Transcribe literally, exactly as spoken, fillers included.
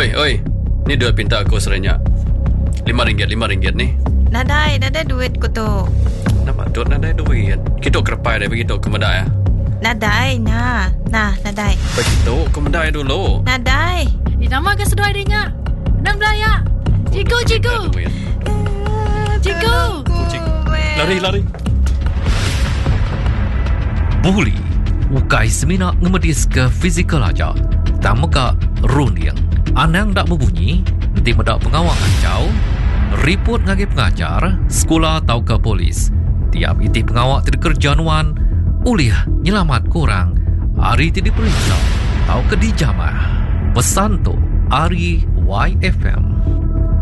Oi, oi. Ni duit pinta aku serenyak. Lima ringgit, lima ringgit ni. Nadai, nadai duit ko to. Nama dut nadai duit. Kita kerpai dah begitu ke medai. Nadai, na. Nah, nadai. Begitu, ke medai dulu. Nadai. Eh, nama ke sedua adanya? Enam belaya. Cigu, cigu. Cigu. Kucing. Lari, lari. Buli, ukai semina ngemedis ke fizikal aja. Tamuka runing. Anang dak berbunyi, nanti medak pengawal ancau. Report ngagi pengajar, sekolah atau ke polis. Tiap iti pengawal tidak kerjaan ulih nyelamat kurang. Hari tidak periksa, atau ke dijamah. Pesan tu, Ari Y F M.